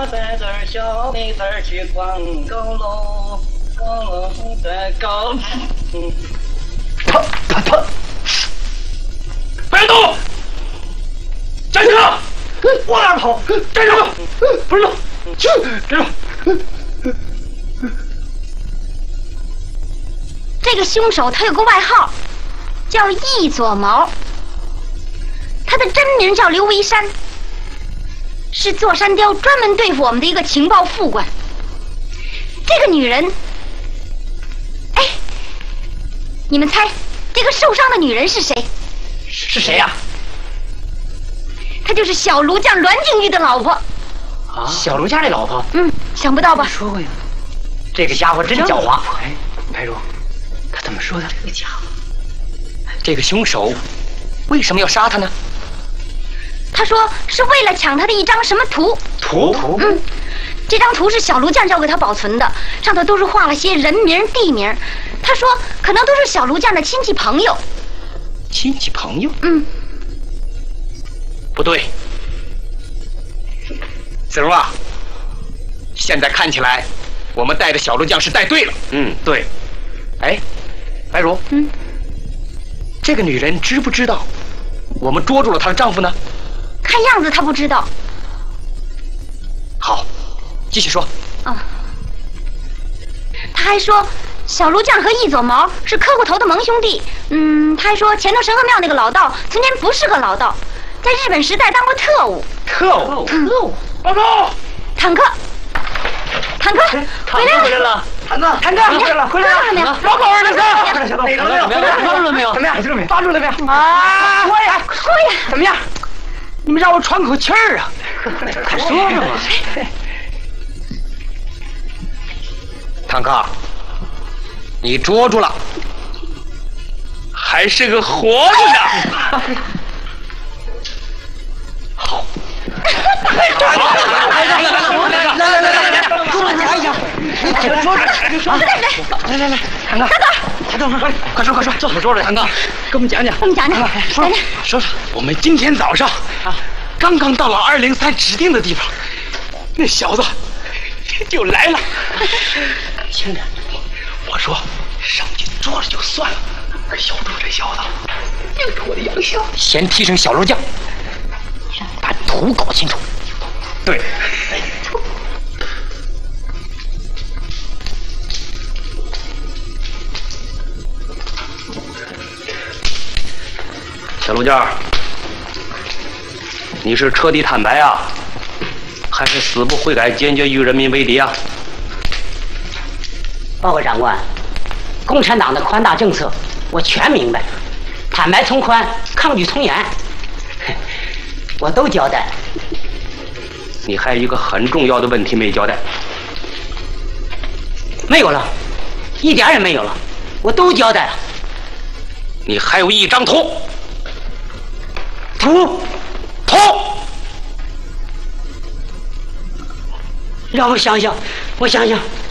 他带着小妹子去逛高楼，高楼在高。他，白动，站住！往哪跑？站住！不是，站住！ 这个凶手他有个外号，叫一撮毛。他的真名叫刘维山，是座山雕专门对付我们的一个情报副官。这个女人，哎，你们猜这个受伤的女人是谁？ 是谁呀？ 她就是小卢将栾静玉的老婆。 啊，小卢家的老婆？ 想不到吧？ 说过呀。这个家伙真狡猾。哎，白茹，他怎么说的？这个家伙，这个凶手为什么要杀他呢？ 他说是为了抢他的一张什么图？ 图？ 这张图是小卢将交给他保存的，上头都是画了些人名、地名。他说可能都是小卢将的亲戚朋友。 亲戚朋友？不对，子荣啊，现在看起来我们带的小卢将是带对了。对。哎，白茹，这个女人知不知道我们捉住了她的丈夫呢？ 看样子她不知道。 好，继续说。 他还说小卢将和一撮毛是磕过头的盟兄弟。他还说前头神河庙那个老道从前不是个老道，在日本时代当过特务。 特务！报告！ 坦克，回来了！ 坦克，回来了没有？报告二等三，抓住了没有？怎么样？抓住了没有？啊！说呀！怎么样？你们让我喘口气儿啊！快说说嘛！坦克，你捉住了，还是个活着呢。好。来，坦克，快说，怎么捉的？坦克，给我们讲讲。说，我们今天早上刚刚到了203指定的地方，那小子就来了。兄弟，我说上去捉了就算了，小猪这小子又是我的洋相。先提升小卢将，把图搞清楚。对。小卢将，你是彻底坦白啊，还是死不悔改，坚决与人民为敌啊？ 报告长官，共产党的宽大政策我全明白，坦白从宽，抗拒从严，我都交代。 你还有一个很重要的问题没交代。 没有了，一点也没有了，我都交代了。 你还有一张图。 让我想想，